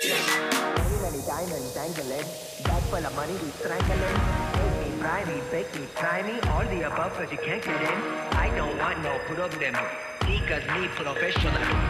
Many, many diamonds dangling, bag full of money we strangling. Take me, fry me, bake me, try me, all the above 'cause you can't get in. I don't want no problem, because me professional.